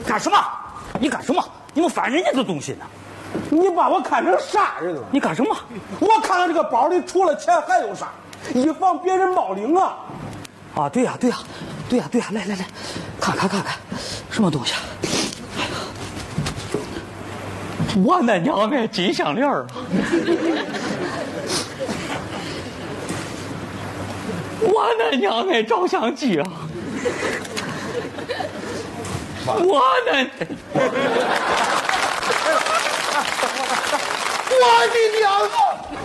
干什么？你干什么？你们翻人家的东西呢？ 你把我看成啥人了？ 你干什么？ 我看看这个包里除了钱还有啥，以防别人冒领啊！ 啊，对呀，来，看看，什么东西？我那娘的金项链啊！我那娘的照相机啊！我的娘啊！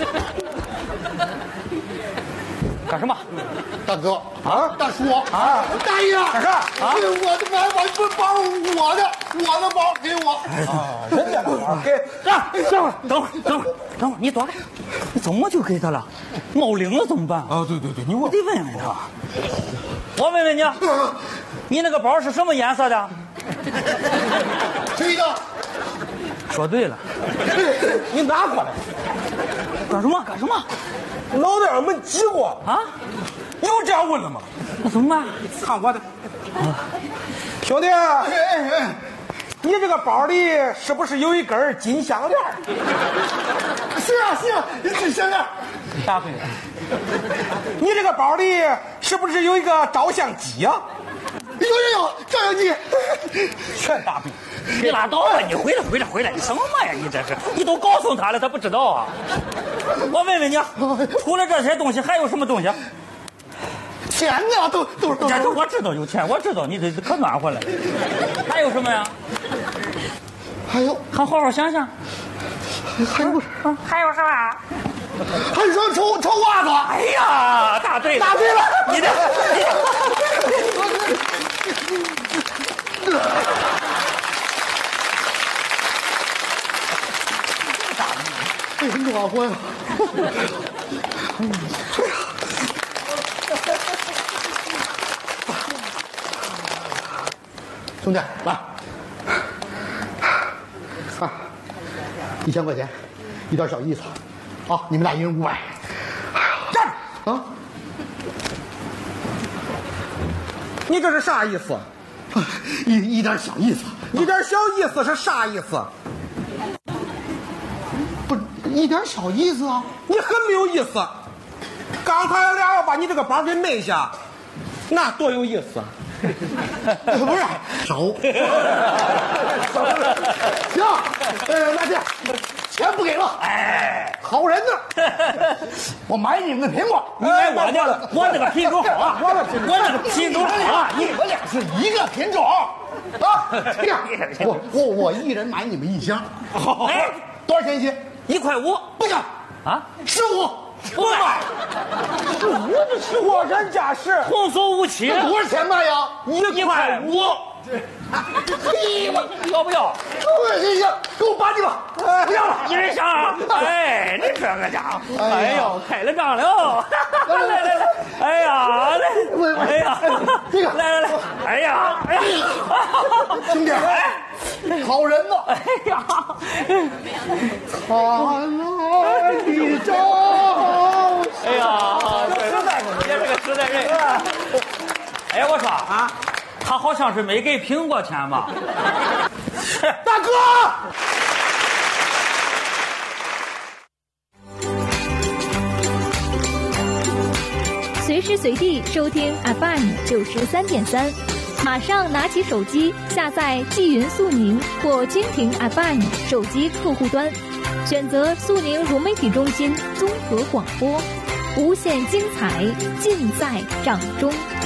干什么？ 大哥啊， 大叔啊，大爷， 干啥啊？我的包，我的包给我。 啊，人家的包给。 等会儿，你躲开！你怎么就给他了？冒领了怎么办？ 啊，对，你问我得问问他。我问问你，你那个包是什么颜色的？ 黑的。 说对了。 你拿过来。 干什么？ 脑袋上没挤过啊？ 有这样问了吗？ 那怎么办？ 看我的。兄弟，你这个包里是不是有一根金项链？ 是啊，金项链。 答对了。 你这个包里是不是有一个照相机啊？ 有，照相机。 全答对。 你拉倒吧，你回来，你什么嘛呀？你这是，你都告诉他了，他不知道啊。我问问你，除了这些东西还有什么东西？ 钱呢？都这我知道有钱，我知道你这可暖和了。还有什么呀？ 还有， 好好想想。 还有还有什么？ 还有双臭袜子。 哎呀，答对了，你的。 哎呀，暖和呀！兄弟，来，看，1000块钱，一点小意思，啊，你们俩一人500。 站着啊！ 你这是啥意思？ 一点小意思， 一点小意思是啥意思？ 不，一点小意思啊！ 你很没有意思。刚才俩要把你这个包给昧下，那多有意思啊！ 不是手。行，那这样，钱不给了。 哎， 好人呢？我买你们的苹果。 你买我的，我那个品种好啊，我那个品种好啊， 你们俩是一个品种啊！这样，我一人买你们1箱。 哎， 多少钱一斤 ？1块5。 不行啊 ，15。 不买。 我人家是童叟无欺。 多少钱卖呀 ？1块5。要不要？ 行，给我8斤吧。不要了 ，1人箱。哎，你这个家伙，哎呦，开了张了。来，哎呀，来，哎呀， 这个， 来，哎呀， 兄弟，好人呢。 哎呀， 灿烂的朝。 哎呀，也是个实在人。哎，我说啊，他好像是没给苹果钱吧？ 大哥。 随时随地收听 FM93.3，马上拿起手机下载纪云速宁或蜻蜓 FM 手机客户端，选择速宁融媒体中心综合广播，无限精彩尽在掌中。